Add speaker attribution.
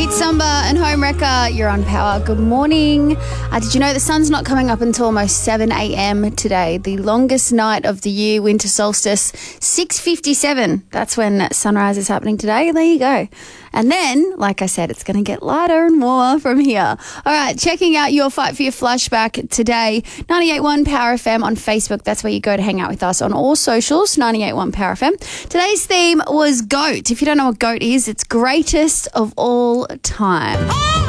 Speaker 1: Pete Sumba and Homewrecker, you're on Power. Good morning. Did you know the sun's not coming up until almost 7 a.m. today? The longest night of the year, winter solstice, 6:57. That's when sunrise is happening today. There you go. And then, like I said, it's going to get lighter and warmer from here. All right, checking out your Fight for Your Flashback today. 98.1 Power FM on Facebook. That's where you go to hang out with us on all socials, 98.1 Power FM. Today's theme was GOAT. If you don't know what GOAT is, it's greatest of all time.